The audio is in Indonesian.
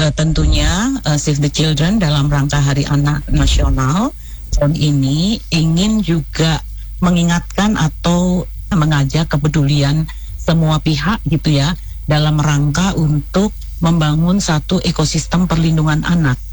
tentunya Save the Children dalam rangka Hari Anak Nasional tahun ini ingin juga mengingatkan atau mengajak kepedulian semua pihak gitu ya dalam rangka untuk membangun satu ekosistem perlindungan anak